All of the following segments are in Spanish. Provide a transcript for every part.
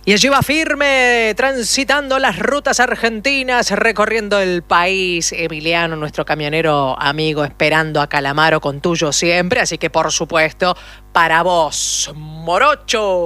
Y allí va firme, transitando las rutas argentinas, recorriendo el país. Emiliano, nuestro camionero amigo, esperando a Calamaro con tuyo siempre. Así que, por supuesto, para vos, morocho.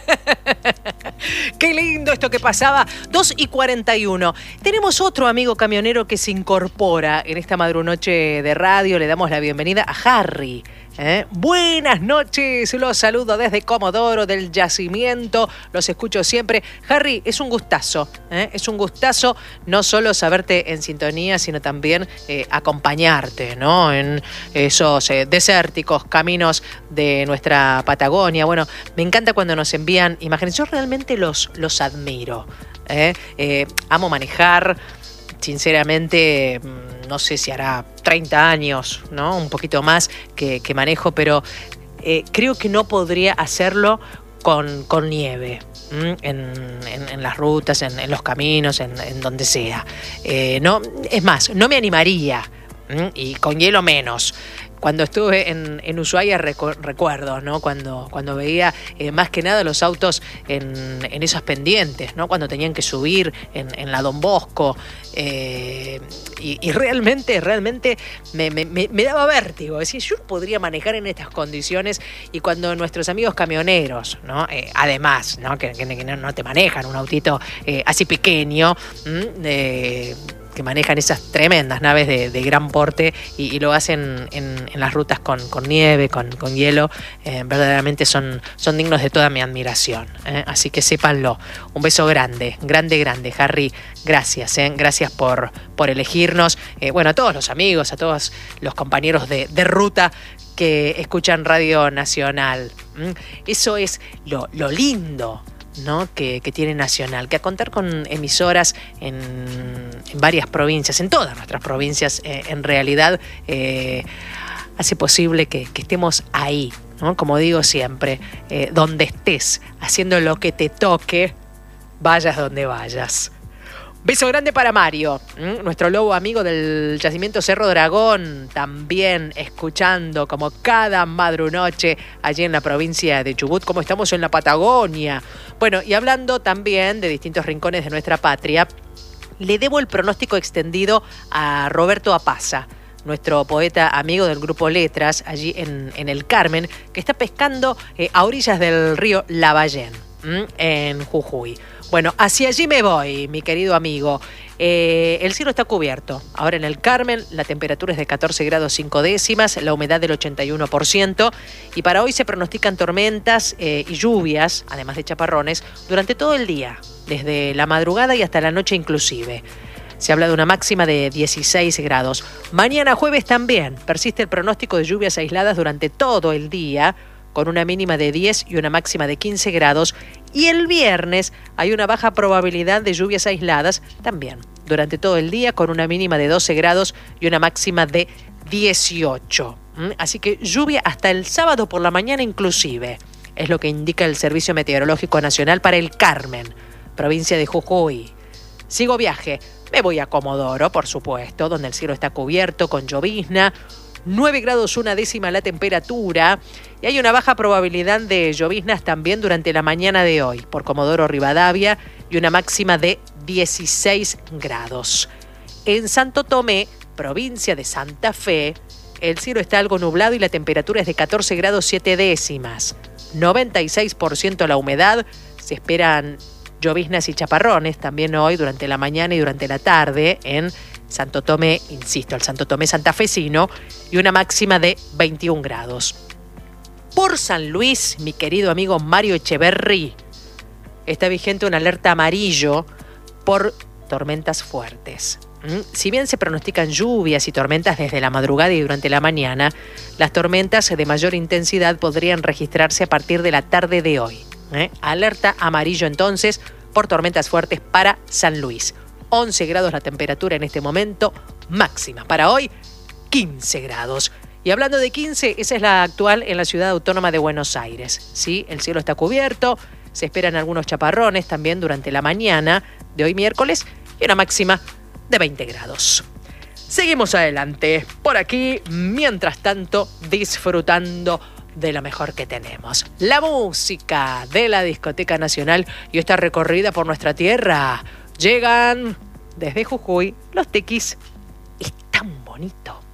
Qué lindo esto que pasaba. 2:41. Tenemos otro amigo camionero que se incorpora en esta madrunoche de radio. Le damos la bienvenida a Harry. Buenas noches, los saludo desde Comodoro, del Yacimiento, los escucho siempre. Harry, es un gustazo, es un gustazo no solo saberte en sintonía, sino también acompañarte, ¿no? En esos desérticos caminos de nuestra Patagonia. Bueno, me encanta cuando nos envían imágenes, yo realmente los admiro. Amo manejar. Sinceramente, no sé si hará 30 años, ¿no? Un poquito más que manejo, pero creo que no podría hacerlo con nieve. En las rutas, en los caminos, en donde sea. No, es más, no me animaría, y con hielo menos. Cuando estuve en Ushuaia recuerdo, ¿no? Cuando veía más que nada los autos en esas pendientes, ¿no? Cuando tenían que subir en la Don Bosco. Y realmente me daba vértigo. Es decir, yo no podría manejar en estas condiciones. Y cuando nuestros amigos camioneros, ¿no? Además, ¿no? Que no te manejan un autito así pequeño, que manejan esas tremendas naves de gran porte y lo hacen en las rutas con nieve, con hielo, verdaderamente son dignos de toda mi admiración. Así que sépanlo. Un beso grande, Harry. Gracias, gracias por elegirnos. Bueno, a todos los amigos, a todos los compañeros de ruta que escuchan Radio Nacional. Eso es lo lindo, ¿no? que tiene Nacional, que a contar con emisoras en varias provincias, en todas nuestras provincias, en realidad hace posible que estemos ahí, ¿no? Como digo siempre, donde estés, haciendo lo que te toque, vayas donde vayas. Beso grande para Mario, nuestro lobo amigo del Yacimiento Cerro Dragón, también escuchando como cada madrunoche allí en la provincia de Chubut, como estamos en la Patagonia. Bueno, y hablando también de distintos rincones de nuestra patria, le debo el pronóstico extendido a Roberto Apaza, nuestro poeta amigo del Grupo Letras, allí en el Carmen, que está pescando a orillas del río Lavallén, en Jujuy. Bueno, hacia allí me voy, mi querido amigo. El cielo está cubierto. Ahora en el Carmen la temperatura es de 14 grados 5 décimas, la humedad del 81%. Y para hoy se pronostican tormentas y lluvias, además de chaparrones, durante todo el día, desde la madrugada y hasta la noche inclusive. Se habla de una máxima de 16 grados. Mañana jueves también persiste el pronóstico de lluvias aisladas durante todo el día, con una mínima de 10 y una máxima de 15 grados. Y el viernes hay una baja probabilidad de lluvias aisladas también, durante todo el día, con una mínima de 12 grados y una máxima de 18. Así que lluvia hasta el sábado por la mañana inclusive. Es lo que indica el Servicio Meteorológico Nacional para el Carmen, provincia de Jujuy. Sigo viaje. Me voy a Comodoro, por supuesto, donde el cielo está cubierto con llovizna. 9 grados 1 décima la temperatura y hay una baja probabilidad de lloviznas también durante la mañana de hoy por Comodoro Rivadavia y una máxima de 16 grados. En Santo Tomé, provincia de Santa Fe, el cielo está algo nublado y la temperatura es de 14 grados 7 décimas. 96% la humedad, se esperan lloviznas y chaparrones también hoy durante la mañana y durante la tarde en Santo Tomé, insisto, el Santo Tomé santafesino, y una máxima de 21 grados. Por San Luis, mi querido amigo Mario Echeverry, está vigente una alerta amarillo por tormentas fuertes. Si bien se pronostican lluvias y tormentas desde la madrugada y durante la mañana, las tormentas de mayor intensidad podrían registrarse a partir de la tarde de hoy. Alerta amarillo entonces por tormentas fuertes para San Luis. 11 grados la temperatura en este momento, máxima para hoy 15 grados. Y hablando de 15, esa es la actual en la ciudad autónoma de Buenos Aires. ¿Sí? El cielo está cubierto, se esperan algunos chaparrones también durante la mañana de hoy miércoles y una máxima de 20 grados. Seguimos adelante, por aquí, mientras tanto, disfrutando de lo mejor que tenemos. La música de la Discoteca Nacional y esta recorrida por nuestra tierra. Llegan desde Jujuy los Tequis. Es tan bonito.